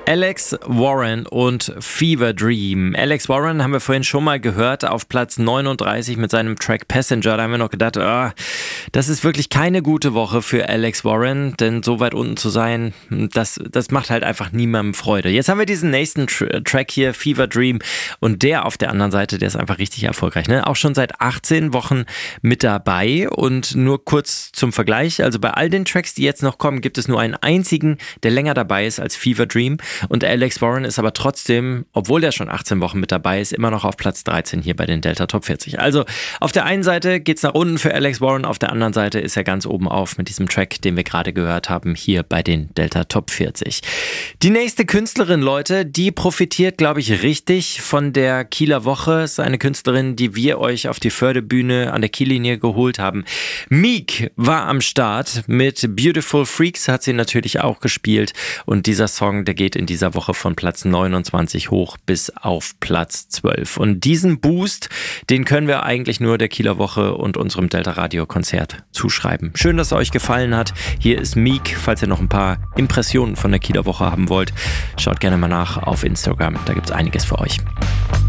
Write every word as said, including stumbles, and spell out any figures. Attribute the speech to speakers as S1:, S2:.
S1: Alex Warren und Fever Dream. Alex Warren haben wir vorhin schon mal gehört auf Platz neununddreißig mit seinem Track Passenger. Da haben wir noch gedacht, oh, das ist wirklich keine gute Woche für Alex Warren, denn so weit unten zu sein, das, das macht halt einfach niemandem Freude. Jetzt haben wir diesen nächsten Tr- Track hier, Fever Dream, und der auf der anderen Seite, der ist einfach richtig erfolgreich. Ne? Auch schon seit achtzehn Wochen mit dabei, und nur kurz zum Vergleich, also bei all den Tracks, die jetzt noch kommen, gibt es nur einen einzigen, der länger dabei ist als Fever Dream. Und Alex Warren ist aber trotzdem, obwohl er schon achtzehn Wochen mit dabei ist, immer noch auf Platz dreizehn hier bei den Delta Top vierzig. Also auf der einen Seite geht es nach unten für Alex Warren, auf der anderen Seite ist er ganz oben auf mit diesem Track, den wir gerade gehört haben, hier bei den Delta Top vierzig. Die nächste Künstlerin, Leute, die profitiert, glaube ich, richtig von der Kieler Woche. Es ist eine Künstlerin, die wir euch auf die Förderbühne an der Kiellinie geholt haben. Meek war am Start mit Beautiful Freaks, hat sie natürlich auch gespielt, und dieser Song, der geht in dieser Woche von Platz neunundzwanzig hoch bis auf Platz zwölf. Und diesen Boost, den können wir eigentlich nur der Kieler Woche und unserem Delta Radio Konzert zuschreiben. Schön, dass es euch gefallen hat. Hier ist Meek. Falls ihr noch ein paar Impressionen von der Kieler Woche haben wollt, schaut gerne mal nach auf Instagram. Da gibt es einiges für euch.